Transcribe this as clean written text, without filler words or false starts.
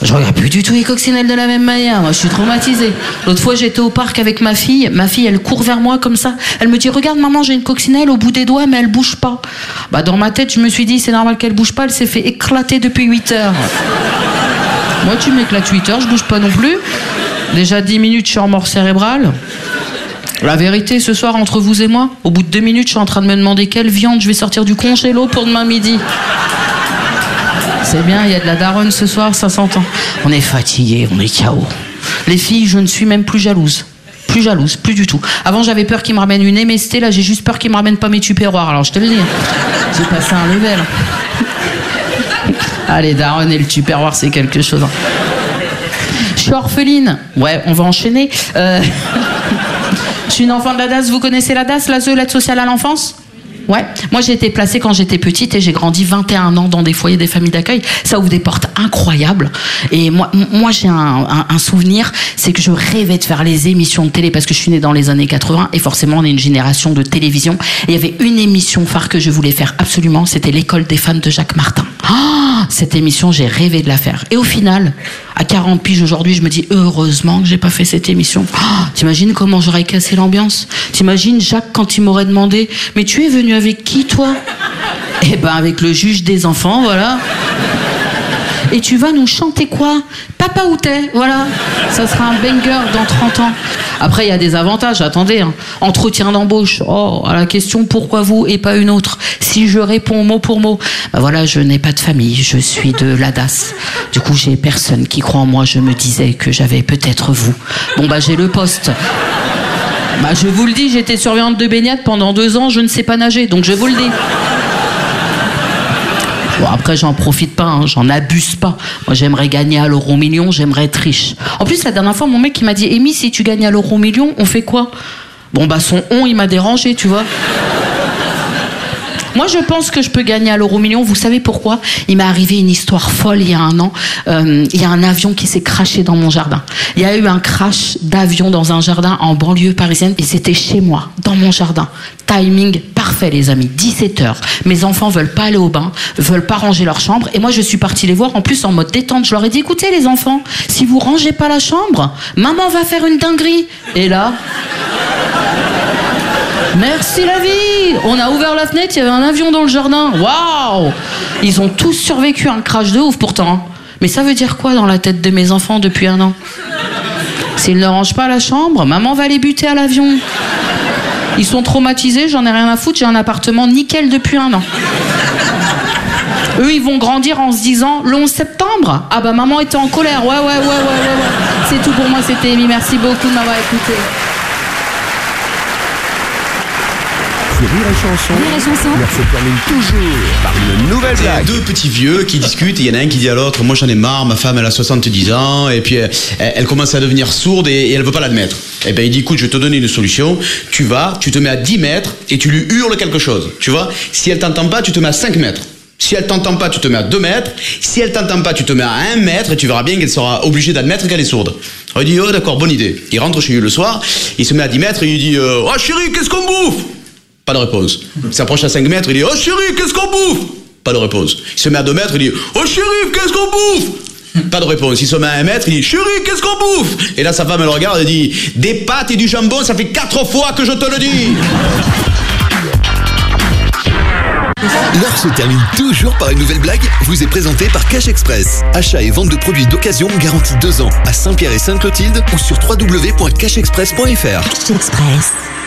Je regarde plus du tout les coccinelles de la même manière. Moi, je suis traumatisée. L'autre fois, j'étais au parc avec ma fille. Ma fille, elle court vers moi comme ça. Elle me dit, regarde maman, j'ai une coccinelle au bout des doigts, mais elle bouge pas. Bah, dans ma tête, je me suis dit, c'est normal qu'elle bouge pas. Elle s'est fait éclater depuis 8 heures. Moi, tu m'éclates 8 heures, je bouge pas non plus. Déjà 10 minutes, je suis en mort cérébrale. La vérité, ce soir, entre vous et moi, au bout de 2 minutes, je suis en train de me demander quelle viande je vais sortir du congélo pour demain midi. C'est bien, il y a de la daronne ce soir, ça s'entend. On est fatigués, on est KO. Les filles, je ne suis même plus jalouse. Plus jalouse, plus du tout. Avant, j'avais peur qu'ils me ramènent une MST, là, j'ai juste peur qu'ils me ramènent pas mes tupperwares. Alors, je te le dis, j'ai passé un level. Allez, daronne et le tupperware, c'est quelque chose. Je suis orpheline. Ouais, on va enchaîner. Je suis une enfant de la DAS. Vous connaissez la DAS, l'ASE, l'aide sociale à l'enfance ? Ouais, moi j'ai été placée quand j'étais petite et j'ai grandi 21 ans dans des foyers, des familles d'accueil. Ça ouvre des portes incroyables. Et moi j'ai un souvenir, c'est que je rêvais de faire les émissions de télé parce que je suis née dans les années 80 et forcément on est une génération de télévision. Et il y avait une émission phare que je voulais faire absolument, c'était l'école des fans de Jacques Martin. Oh, cette émission, j'ai rêvé de la faire. Et au final, à 40 piges aujourd'hui, je me dis heureusement que j'ai pas fait cette émission. Oh, t'imagines comment j'aurais cassé l'ambiance? T'imagines Jacques quand il m'aurait demandé « Mais tu es venu avec qui, toi ?» Eh ben, avec le juge des enfants, voilà. Et tu vas nous chanter quoi? Papa où t'es? Voilà. Ça sera un banger dans 30 ans. Après, il y a des avantages, attendez. Hein. Entretien d'embauche. Oh, à la question pourquoi vous et pas une autre? Si je réponds mot pour mot, ben voilà, je n'ai pas de famille, je suis de l'ADAS. Du coup, j'ai personne qui croit en moi. Je me disais que j'avais peut-être vous. Bon, bah, j'ai le poste. Bah, je vous le dis, j'étais surveillante de baignade pendant 2 ans, je ne sais pas nager, donc je vous le dis. Bon, après, j'en profite pas, hein, j'en abuse pas. Moi, j'aimerais gagner à l'euro million, j'aimerais être riche. En plus, la dernière fois, mon mec, il m'a dit « Amy, si tu gagnes à l'euro million, on fait quoi ?» Bon, bah, son on, il m'a dérangé, tu vois. Moi, je pense que je peux gagner à l'euro million. Vous savez pourquoi? Il m'est arrivé une histoire folle il y a 1 an. Il y a un avion qui s'est crashé dans mon jardin. Il y a eu un crash d'avion dans un jardin en banlieue parisienne et c'était chez moi, dans mon jardin. Timing parfait, les amis. 17h. Mes enfants veulent pas aller au bain, veulent pas ranger leur chambre et moi, je suis partie les voir en plus en mode détente. Je leur ai dit, écoutez les enfants, si vous rangez pas la chambre, maman va faire une dinguerie. Et là... Merci la vie! On a ouvert la fenêtre, il y avait un avion dans le jardin. Waouh! Ils ont tous survécu à un crash de ouf pourtant. Mais ça veut dire quoi dans la tête de mes enfants depuis 1 an? S'ils ne rangent pas la chambre, maman va les buter à l'avion. Ils sont traumatisés, j'en ai rien à foutre, j'ai un appartement nickel depuis 1 an. Eux, ils vont grandir en se disant, le 11 septembre? Ah bah maman était en colère, ouais. C'est tout pour moi, c'était Amy, merci beaucoup de m'avoir écouté. Rire et chanson. Se termine toujours par une nouvelle blague. 2 petits vieux qui discutent et il y en a un qui dit à l'autre, moi j'en ai marre, ma femme elle a 70 ans et puis elle commence à devenir sourde et elle veut pas l'admettre. Et ben il dit écoute, je vais te donner une solution, tu te mets à 10 mètres et tu lui hurles quelque chose, tu vois. Si elle t'entend pas, tu te mets à 5 mètres. Si elle t'entend pas, tu te mets à 2 mètres. Si elle t'entend pas, tu te mets à 1 mètre et tu verras bien qu'elle sera obligée d'admettre qu'elle est sourde. Alors il dit oh d'accord, bonne idée. Il rentre chez lui le soir, il se met à 10 mètres et il dit oh chérie, qu'est-ce qu'on bouffe? Pas de réponse. Il s'approche à 5 mètres, il dit « Oh chérie, qu'est-ce qu'on bouffe ?» Pas de réponse. Il se met à 2 mètres, il dit « Oh chérie, qu'est-ce qu'on bouffe ?» Pas de réponse. Il se met à 1 mètre, il dit « Chérie, qu'est-ce qu'on bouffe ?» Et là, sa femme, elle le regarde et dit « Des pâtes et du jambon, ça fait 4 fois que je te le dis !» L'heure se termine toujours par une nouvelle blague, vous est présentée par Cash Express. Achat et vente de produits d'occasion garantis 2 ans à Saint-Pierre et Sainte-Clotilde ou sur www.cashexpress.fr. Cash Express.